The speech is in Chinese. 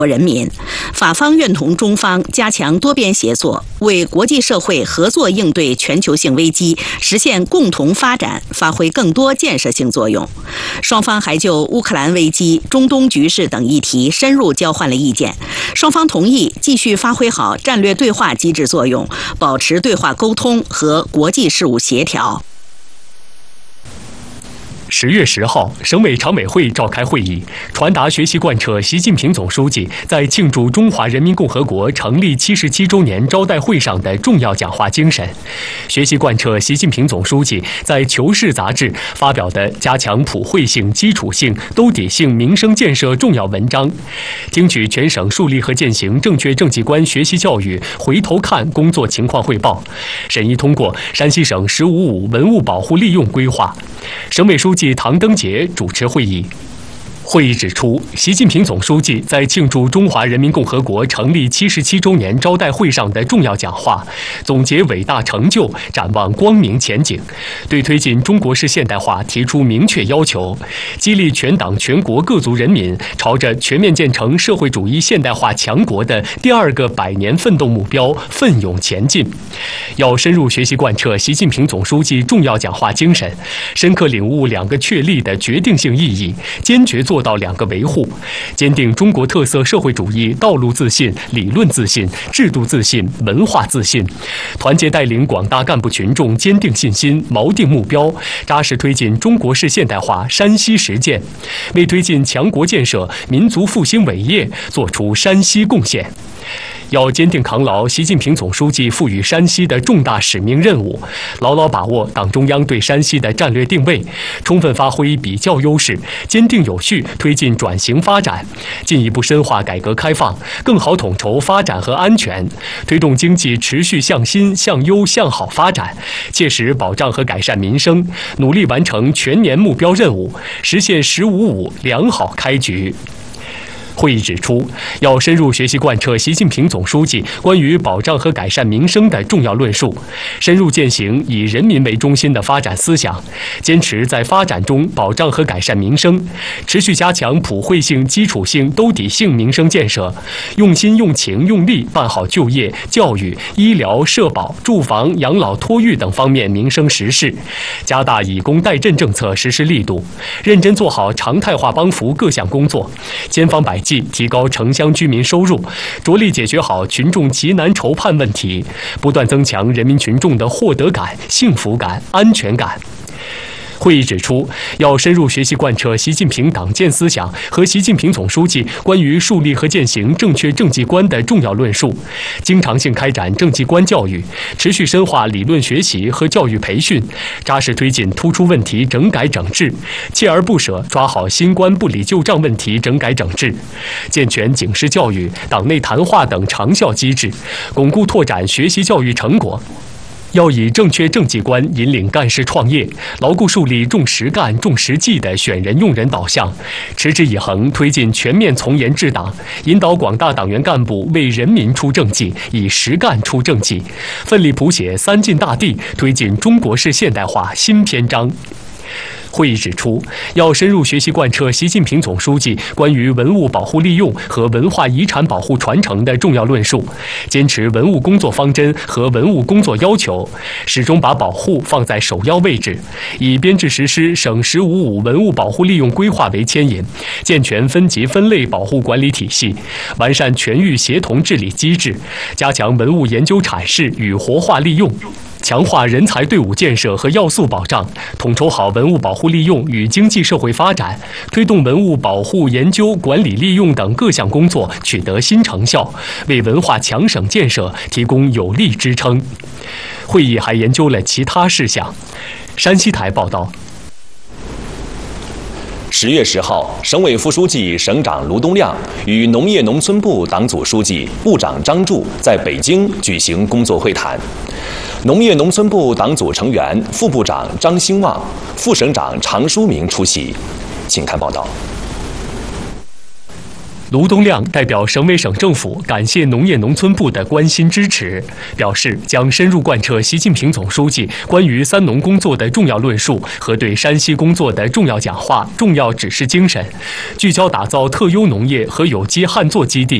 人民，法方愿同中方加强多边协作，为国际社会合作应对全球性危机、实现共同发展发挥更多建设性作用。双方还就乌克兰危机、中东局势等议题深入交换了意见。双方同意继续发挥好战略对话机制作用，保持对话沟通和国际事务协调。 10月10号，省委常委会召开会议，传达学习贯彻习近平总书记在庆祝中华人民共和国成立77周年招待会上的重要讲话精神，学习贯彻习近平总书记在《求是》杂志发表的加强普惠性、基础性、兜底性民生建设重要文章，听取全省树立和践行正确政绩观学习教育回头看工作情况汇报，审议通过山西省“15·5”文物保护利用规划。省委书记唐登杰主持会议。会议指出，习近平总书记在庆祝中华人民共和国成立77周年招待会上的重要讲话，总结伟大成就，展望光明前景，对推进中国式现代化提出明确要求，激励全党全国各族人民朝着全面建成社会主义现代化强国的第2个100年奋斗目标奋勇前进。要深入学习贯彻习近平总书记重要讲话精神，深刻领悟2个确立的决定性意义，坚决做到2个维护，坚定中国特色社会主义道路自信、理论自信、制度自信、文化自信，团结带领广大干部群众坚定信心、锚定目标，扎实推进中国式现代化山西实践，为推进强国建设、民族复兴伟业作出山西贡献。要坚定扛牢习近平总书记赋予山西的重大使命任务，牢牢把握党中央对山西的战略定位，充分发挥比较优势，坚定有序推进转型发展，进一步深化改革开放，更好统筹发展和安全，推动经济持续向新、向优、向好发展，切实保障和改善民生，努力完成全年目标任务，实现“15·5”良好开局。会议指出，要深入学习贯彻习近平总书记关于保障和改善民生的重要论述，深入践行以人民为中心的发展思想，坚持在发展中保障和改善民生，持续加强普惠性、基础性、兜底性民生建设，用心、用情、用力办好就业、教育、医疗、社保、住房、养老、托育等方面民生实事，加大以工代赈政策实施力度，认真做好常态化帮扶各项工作，千方百计提高城乡居民收入，着力解决好群众急难愁盼问题，不断增强人民群众的获得感、幸福感、安全感。会议指出，要深入学习贯彻习近平党建思想和习近平总书记关于树立和践行正确政绩观的重要论述，经常性开展政绩观教育，持续深化理论学习和教育培训，扎实推进突出问题整改整治，锲而不舍抓好新冠不理旧账问题整改整治，健全警示教育、党内谈话等长效机制，巩固拓展学习教育成果。要以正确政绩观引领干事创业，牢固树立重实干、重实际的选人用人导向，持之以恒推进全面从严治党，引导广大党员干部为人民出政绩，以实干出政绩，奋力谱写三晋大地，推进中国式现代化新篇章。会议指出，要深入学习贯彻习近平总书记关于文物保护利用和文化遗产保护传承的重要论述，坚持文物工作方针和文物工作要求，始终把保护放在首要位置，以编制实施省“15·5”文物保护利用规划为牵引，健全分级分类保护管理体系，完善全域协同治理机制，加强文物研究阐释与活化利用，强化人才队伍建设和要素保障，统筹好文物保护利用与经济社会发展，推动文物保护、研究、管理利用等各项工作取得新成效，为文化强省建设提供有力支撑。会议还研究了其他事项。山西台报道。 10月10号，省委副书记、省长卢东亮与农业农村部党组书记、部长张柱在北京举行工作会谈。农业农村部党组成员、副部长张兴旺、副省长常书明出席。请看报道。 卢东亮代表省委省政府感谢农业农村部的关心支持，表示将深入贯彻习近平总书记关于三农工作的重要论述和对山西工作的重要讲话、重要指示精神，聚焦打造特优农业和有机旱作基地。